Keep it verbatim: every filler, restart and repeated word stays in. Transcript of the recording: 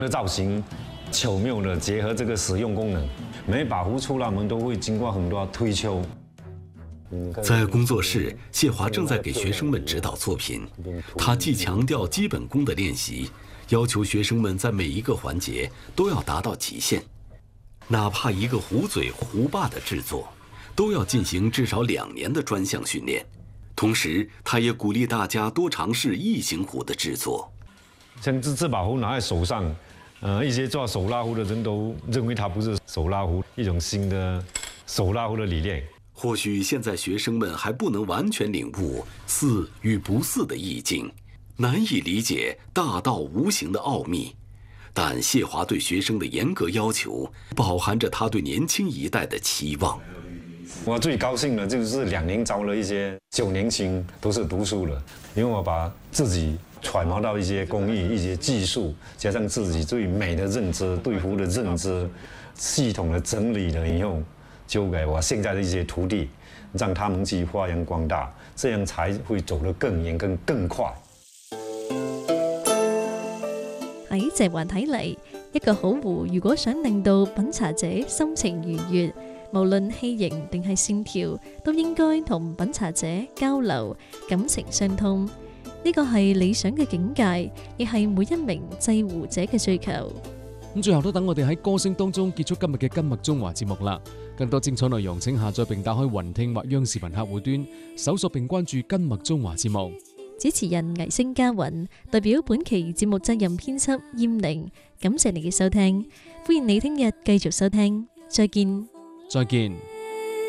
造型巧妙的结合这个使用功能，每把壶出来我们都会经过很多推敲。 在工作室，谢华正在给学生们指导作品。他既强调基本功的练习，要求学生们在每一个环节都要达到极限，哪怕一个壶嘴、壶把的制作，都要进行至少两年的专项训练。同时，他也鼓励大家多尝试异形壶的制作。 像这这把壶拿在手上，呃，一些做手拉壶的人都认为它不是手拉壶，一种新的手拉壶的理念。 或许现在学生们还不能完全领悟似与不似的意境，难以理解大道无形的奥秘，但谢华对学生的严格要求，饱含着他对年轻一代的期望。 我最高兴的就是两年招了一些九年轻，都是读书的，因为我把自己揣摩到一些工艺、一些技术，加上自己对美的认知、对壶的认知，系统的整理了以后，交给我现在的一些徒弟，讓他們去發揚光大，這樣才會走得更遠、更更快。 喺謝華睇嚟，一個好壺如果想令到品茶者心情愉悅，無論器型定係線條，都應該同品茶者交流，感情相通。呢個係理想嘅境界，亦係每一名製壺者嘅追求。 咁最後都等我哋喺歌聲當中結束今日嘅金麥中華節目啦。更多精彩內容請下載並打開雲聽或央視頻客戶端，搜索並關注金麥中華節目。 主持人倪星嘉雲代表本期節目責任編輯燕玲，感謝你嘅收聽，歡迎你聽日繼續收聽，再見。 再見。